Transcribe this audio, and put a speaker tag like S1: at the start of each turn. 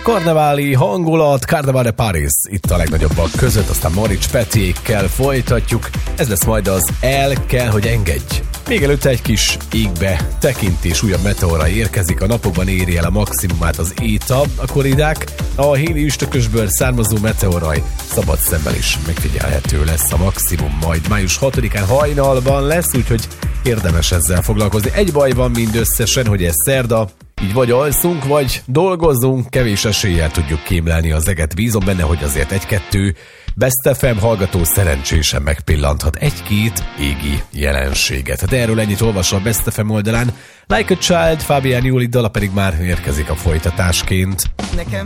S1: Karneváli hangulat, Carnaval de Paris itt a legnagyobbak között, aztán Marics Petékkel folytatjuk. Ez lesz majd az El kell, hogy engedj. Még előtte egy kis égbe tekintés, újabb meteora érkezik, a napokban éri el a maximumát az ETA, a korridák. A héli üstökösből származó meteoraj szabad szemmel is megfigyelhető lesz, a maximum majd május 6-án hajnalban lesz, úgyhogy érdemes ezzel foglalkozni. Egy baj van mindösszesen, hogy ez szerda, így vagy alszunk, vagy dolgozunk, kevés eséllyel tudjuk kémlelni az eget. Bízom benne, hogy azért egy-kettő Best FM hallgató szerencsésen megpillanthat egy-két égi jelenséget. De erről ennyit olvasva a Best FM oldalán. Like a Child, Fabian Juli dala pedig már érkezik a folytatásként.
S2: Nekem